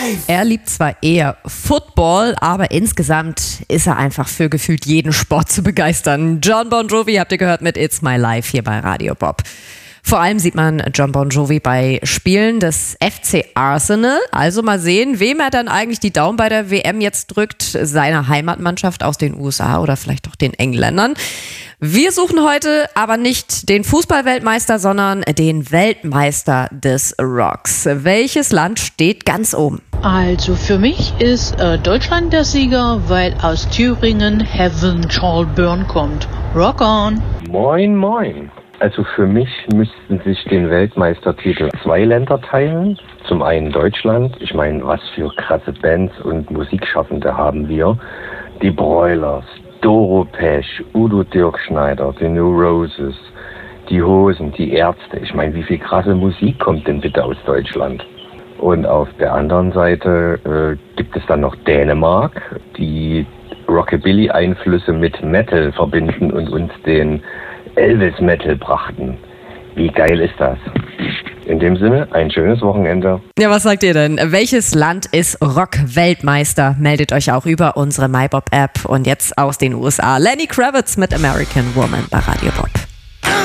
Er liebt zwar eher Football, aber insgesamt ist er einfach für gefühlt jeden Sport zu begeistern. Jon Bon Jovi habt ihr gehört mit It's My Life hier bei Radio Bob. Vor allem sieht man Jon Bon Jovi bei Spielen des FC Arsenal. Also mal sehen, wem er dann eigentlich die Daumen bei der WM jetzt drückt. Seiner Heimatmannschaft aus den USA oder vielleicht auch den Engländern. Wir suchen heute aber nicht den Fußballweltmeister, sondern den Weltmeister des Rocks. Welches Land steht ganz oben? Also für mich ist Deutschland der Sieger, weil aus Thüringen Heaven Charles Byrne kommt. Rock on! Moin, moin. Also für mich müssten sich den Weltmeistertitel 2 Länder teilen. Zum einen Deutschland. Ich meine, was für krasse Bands und Musikschaffende haben wir. Die Broilers, Doro Pesch, Udo Dirkschneider, die New Roses, die Hosen, die Ärzte. Ich meine, wie viel krasse Musik kommt denn bitte aus Deutschland? Und auf der anderen Seite gibt es dann noch Dänemark, die Rockabilly-Einflüsse mit Metal verbinden und uns den Elvis-Metal brachten. Wie geil ist das? In dem Sinne, ein schönes Wochenende. Ja, was sagt ihr denn? Welches Land ist Rock-Weltmeister? Meldet euch auch über unsere MyBob-App und jetzt aus den USA. Lenny Kravitz mit American Woman bei Radio Bob.